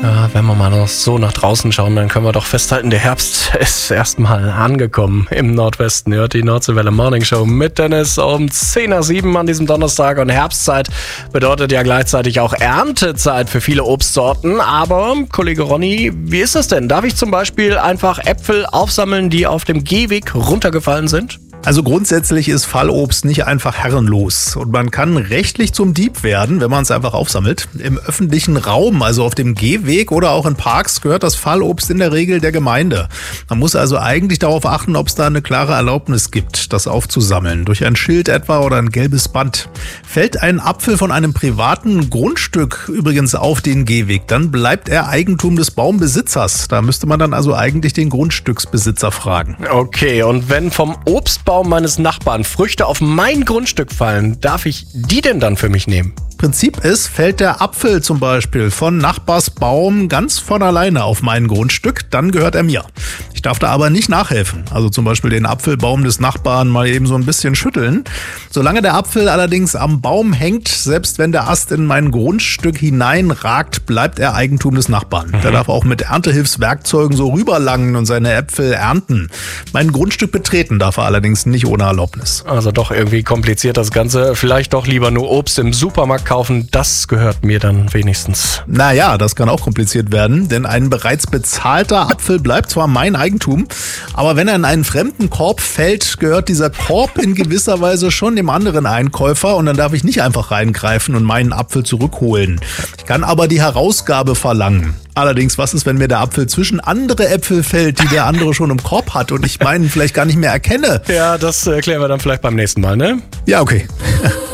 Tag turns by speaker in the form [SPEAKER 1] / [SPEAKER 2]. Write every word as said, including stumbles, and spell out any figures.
[SPEAKER 1] Ja, wenn wir mal noch so nach draußen schauen, dann können wir doch festhalten, der Herbst ist erstmal angekommen im Nordwesten. Ihr hört die Nordseewelle Morning Show mit Dennis um zehn nach sieben an diesem Donnerstag. Und Herbstzeit bedeutet ja gleichzeitig auch Erntezeit für viele Obstsorten. Aber, Kollege Ronny, wie ist das denn? Darf ich zum Beispiel einfach Äpfel aufsammeln, die auf dem Gehweg runtergefallen sind?
[SPEAKER 2] Also grundsätzlich ist Fallobst nicht einfach herrenlos und man kann rechtlich zum Dieb werden, wenn man es einfach aufsammelt. Im öffentlichen Raum, also auf dem Gehweg oder auch in Parks, gehört das Fallobst in der Regel der Gemeinde. Man muss also eigentlich darauf achten, ob es da eine klare Erlaubnis gibt, das aufzusammeln. Durch ein Schild etwa oder ein gelbes Band. Fällt ein Apfel von einem privaten Grundstück übrigens auf den Gehweg, dann bleibt er Eigentum des Baumbesitzers. Da müsste man dann also eigentlich den Grundstücksbesitzer fragen.
[SPEAKER 1] Okay, und wenn vom Obstbaum meines Nachbarn Früchte auf mein Grundstück fallen, darf ich die denn dann für mich nehmen?
[SPEAKER 2] Prinzip ist, fällt der Apfel zum Beispiel von Nachbarsbaum ganz von alleine auf mein Grundstück, dann gehört er mir. Ich darf da aber nicht nachhelfen, also zum Beispiel den Apfelbaum des Nachbarn mal eben so ein bisschen schütteln. Solange der Apfel allerdings am Baum hängt, selbst wenn der Ast in mein Grundstück hineinragt, bleibt er Eigentum des Nachbarn. Mhm. Der darf auch mit Erntehilfswerkzeugen so rüberlangen und seine Äpfel ernten. Mein Grundstück betreten darf er allerdings nicht ohne Erlaubnis.
[SPEAKER 1] Also doch irgendwie kompliziert das Ganze. Vielleicht doch lieber nur Obst im Supermarkt kaufen, das gehört mir dann wenigstens.
[SPEAKER 2] Naja, das kann auch kompliziert werden, denn ein bereits bezahlter Apfel bleibt zwar mein Eigentum, aber wenn er in einen fremden Korb fällt, gehört dieser Korb in gewisser Weise schon dem anderen Einkäufer und dann darf ich nicht einfach reingreifen und meinen Apfel zurückholen. Ich kann aber die Herausgabe verlangen. Allerdings, was ist, wenn mir der Apfel zwischen andere Äpfel fällt, die der andere schon im Korb hat und ich meinen vielleicht gar nicht mehr erkenne?
[SPEAKER 1] Ja, das erklären wir dann vielleicht beim nächsten Mal, ne?
[SPEAKER 2] Ja, okay.